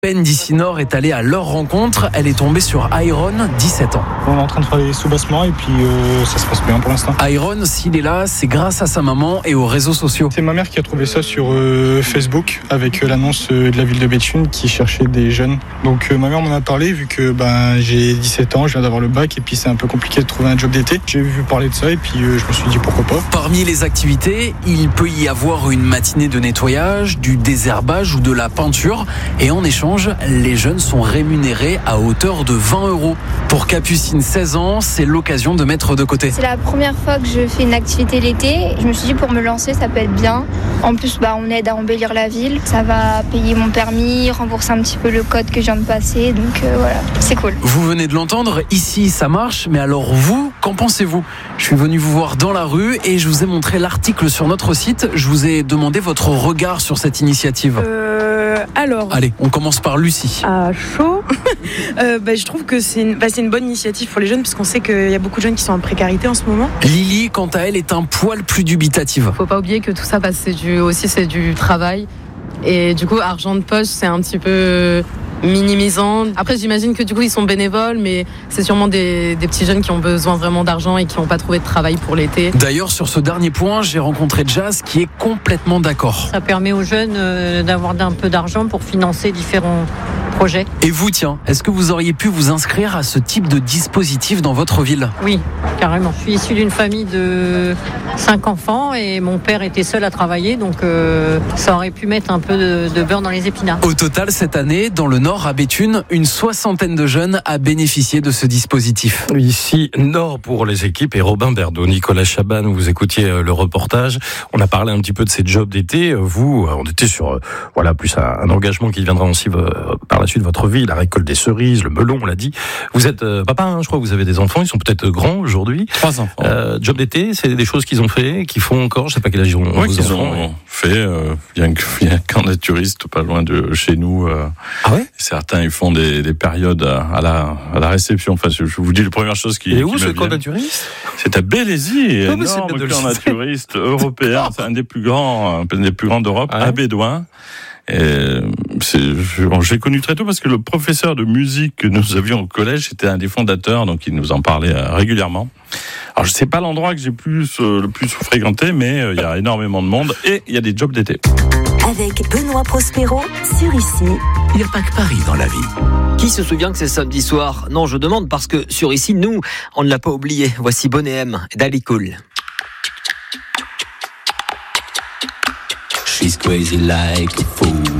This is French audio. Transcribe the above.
Peine d'ici Nord est allée à leur rencontre. Elle est tombée sur Iron, 17 ans. On est en train de faire les sous-bassements et puis ça se passe bien pour l'instant. Iron, s'il est là, c'est grâce à sa maman et aux réseaux sociaux. C'est ma mère qui a trouvé ça sur Facebook avec l'annonce de la ville de Béthune qui cherchait des jeunes. Donc ma mère m'en a parlé vu que j'ai 17 ans, je viens d'avoir le bac et puis c'est un peu compliqué de trouver un job d'été. J'ai vu parler de ça et puis je me suis dit pourquoi pas. Parmi les activités, il peut y avoir une matinée de nettoyage, du désherbage ou de la peinture. Et en échange, les jeunes sont rémunérés à hauteur de 20 €. Pour Capucine, 16 ans, c'est l'occasion de mettre de côté. C'est la première fois que je fais une activité l'été. Je me suis dit pour me lancer, ça peut être bien. En plus, on aide à embellir la ville. Ça va payer mon permis, rembourser un petit peu le code que je viens de passer. Donc voilà, c'est cool. Vous venez de l'entendre, ici ça marche, mais alors vous, qu'en pensez-vous ? Je suis venu vous voir dans la rue et je vous ai montré l'article sur notre site. Je vous ai demandé votre regard sur cette initiative. Alors, allez, on commence par Lucie. À chaud. Je trouve que c'est une bonne initiative pour les jeunes parce qu'on sait qu'il y a beaucoup de jeunes qui sont en précarité en ce moment. Lily, quant à elle, est un poil plus dubitative. Faut pas oublier que tout ça, c'est du travail. Et du coup, argent de poche, c'est un petit peu minimisant. Après, j'imagine que du coup, ils sont bénévoles, mais c'est sûrement des petits jeunes qui ont besoin vraiment d'argent et qui n'ont pas trouvé de travail pour l'été. D'ailleurs, sur ce dernier point, j'ai rencontré Jazz qui est complètement d'accord. Ça permet aux jeunes d'avoir un peu d'argent pour financer différents projets. Et vous, tiens, est-ce que vous auriez pu vous inscrire à ce type de dispositif dans votre ville ? Oui, carrément. Je suis issue d'une famille de 5 enfants et mon père était seul à travailler, donc ça aurait pu mettre un peu de beurre dans les épinards. Au total, cette année, dans le Nord, à Béthune, une 60aine de jeunes a bénéficié de ce dispositif. Ici, Nord pour les équipes et Robin Berdo, Nicolas Chaban, vous écoutiez le reportage. On a parlé un petit peu de ces jobs d'été. Vous, on était sur plus un engagement qui deviendra aussi par la suite votre vie, la récolte des cerises, le melon, on l'a dit. Vous êtes papa, je crois que vous avez des enfants, ils sont peut-être grands aujourd'hui. 3 enfants. Job d'été, c'est des choses qu'ils ont fait, qu'ils font encore, je sais pas quel âge ils ont. Oui, qu'ils ont fait, bien qu'en naturiste pas loin de chez nous. Ah ouais? Certains, ils font des périodes à la réception. Enfin, je vous dis la première chose qui. Et où ce camp naturiste? C'est à Bélézy, énorme camp naturiste européen. C'est un des plus grands d'Europe, à Bédouin. J'ai connu très tôt parce que le professeur de musique que nous avions au collège était un des fondateurs, donc il nous en parlait régulièrement. Alors je sais pas l'endroit que j'ai le plus fréquenté, mais il y a énormément de monde et il y a des jobs d'été. Avec Benoît Prospero sur Ici. Il n'y a pas que Paris dans la vie. Qui se souvient que c'est samedi soir ? Non, je demande parce que sur Ici, nous, on ne l'a pas oublié. Voici Bonnet M d'Ali Cool. She's crazy like a fool.